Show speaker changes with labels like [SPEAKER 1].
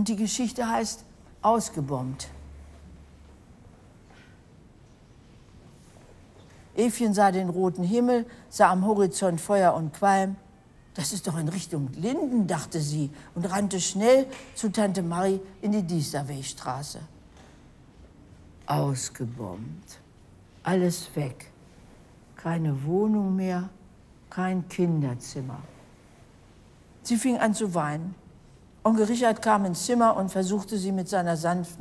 [SPEAKER 1] Und die Geschichte heißt Ausgebombt. Evchen sah den roten Himmel, sah am Horizont Feuer und Qualm. Das ist doch in Richtung Linden, dachte sie und rannte schnell zu Tante Marie in die Diesterwegstraße. Ausgebombt. Alles weg. Keine Wohnung mehr, kein Kinderzimmer. Sie fing an zu weinen. Onkel Richard kam ins Zimmer und versuchte sie mit seiner sanften